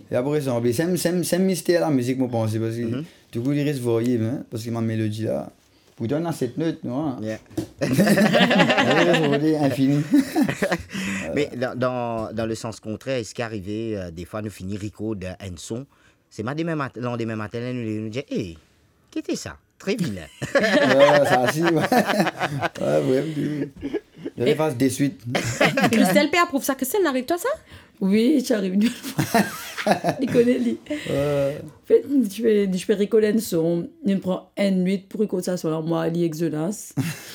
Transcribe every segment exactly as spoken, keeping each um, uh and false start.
Et après, ça, c'est un, c'est un, c'est un mystère la musique, moi, pense. Parce que, mm-hmm. du coup, il reste varié, hein, parce que ma mélodie là, pour donner cette note, non? Yeah. Elle est infinie. Mais dans, dans, dans le sens contraire, est-ce qu'arrivé, euh, des fois, nous finissons Rico d'un son, c'est ma demain matin, l'an demain matin, nous nous disons, hé, hey, qu'est-ce que c'est ça? Très vilain. Ouais, ça aussi, ouais. Ouais, ouais. Je vais faire des suites. Christelle P approuve ça. Christelle, n'arrive-toi ça? Oui, tu arrives une fois. Il connaît, lui. Ouais. Fait, je fais, je fais ricoler un son. Il me prend une nuit pour ricoler ça sur moi, il exonas.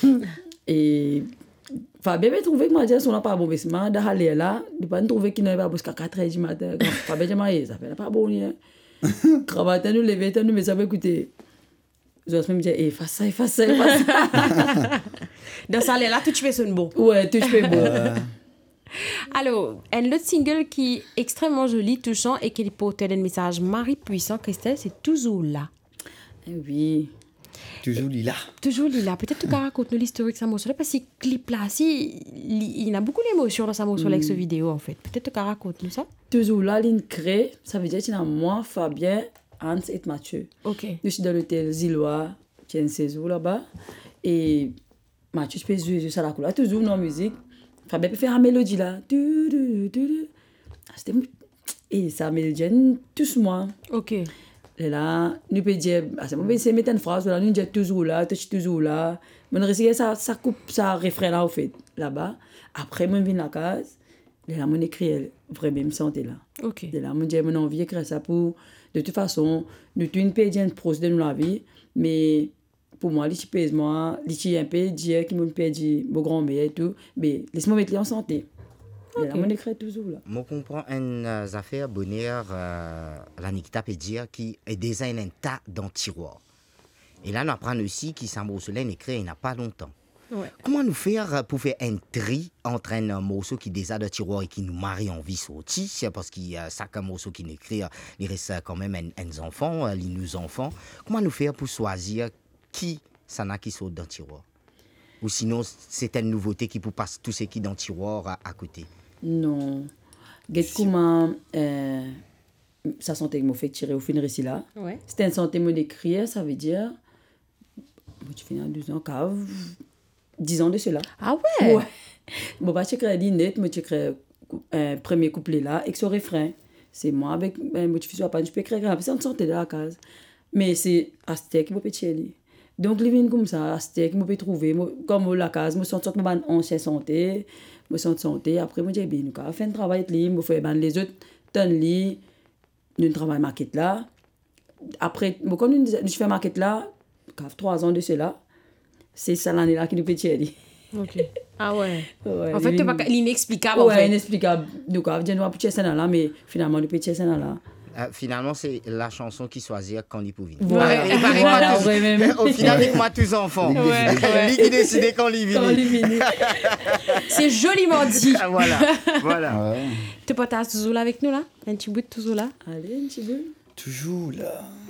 Et. Enfin, bien, trouvé que ma dit, son n'a pas bon, mais c'est mal d'aller là. Il pas trouvé qu'il n'avait pas bon jusqu'à quatre heures du matin. Enfin, bien, j'ai ça fait pas bon, hein. Cravate, nous lever, nous, mais ça va écouter. Je vais me dire, efface ça, efface ça, efface ça. Dans ça, là, tout tu fais son beau. Ouais, tout tu fais beau. Alors, un autre single qui est extrêmement joli, touchant et qui porte un message Marie puissant, Christelle, c'est Toujours là. Oui. Toujours là. Toujours là. Peut-être que tu racontes-nous l'historique de sa morceau, parce que ce clip-là, si, il y a beaucoup d'émotions dans sa morceau avec cette vidéo, en fait. Peut-être que tu racontes-nous ça. Toujours là, l'in crée, ça veut dire qu'il y a moi, Fabien, Hans et Mathieu. Ok. Je suis dans l'hôtel Zillois, qui a une saison là-bas. Et Mathieu, je peux jouer ça la couleur, toujours dans la musique. Fabien peut faire la mélodie là. Du, du, du, du. Et ça mélodie, tous moi. Ok. Et là, nous pouvons dire, c'est moi, c'est mettre une phrase, là, nous disons toujours là, tu es toujours là. Mais on réussit ça, ça coupe, ça refrain là, au fait, là-bas. Après, moi, je viens à la case. Et là, on écrit vraiment, me sentais là. Ok. Et là, on dit, mon envie d'écrire ça pour. De toute façon, nous avons une pédienne proche de la vie, mais pour moi, les pèse moi, les un peu dire qui m'ont perdu mon grand-mère et tout, mais laisse-moi mettre les en santé. Okay. Et là, on écrit toujours là. Je comprends une euh, affaire bonheur, euh, la Nikita peut dire, qui est déjà un tas dans le tiroir. Et là, on apprend aussi qu'il s'en morceau écrit il n'y a pas longtemps. Ouais. Comment nous faire pour faire un tri entre un morceau qui est déjà dans le tiroir et qui nous marie en vie sortie, parce qu'il y a chaque morceau qui écrit, il reste quand même un, un enfant, les nous enfants. Comment nous faire pour choisir qui ça n'a qui sort dans le tiroir? Ou sinon, c'est une nouveauté qui peut passer tout ce qui est dans le tiroir à, à côté? Non. Comment euh, ça sentait que m'a fait tirer au fin de récit là. Ouais. C'était une santé m'a d'écrire, ça veut dire tu finis en deux ans cave. dix ans de cela. Ah ouais? Ouais. Bon, bah, tu crées l'inette, moi, tu crées un premier couplet là, et que ce refrain, c'est moi avec, ben, moi, tu fais ça, je peux écrire, après, ça, on sortait de la case. Mais c'est Astek qui m'a péché. Donc, les vignes comme ça, Astek qui m'a pu trouver, comme la case, moi, sortais de ma ancienne santé, moi, santé santé, après, moi, j'ai dit, nous, on fait un travail, moi, fait, ben, les autres, t'en lis, nous, travail market là. Après, moi, quand nous, je fais market là, trois ans de cela, c'est ça l'année là qui nous péché. Ok. Ah ouais. Ouais, en fait, tu pas l'inexplicable. Ouais, en fait. inexplicable. Donc, on vient de péché ça là, mais finalement, nous péché ça là. Euh, finalement, c'est la chanson qui choisit quand il peut vivre. Voilà, ouais, voilà, voilà, ouais, même. Au final, avec moi, tous enfants. Ouais, ouais. Lui qui décide quand il vit. C'est joliment dit. Voilà, voilà. Ouais. Tu peux t'as toujours là avec nous là? Un petit bout de toujours là? Allez, un petit bout. Toujours là.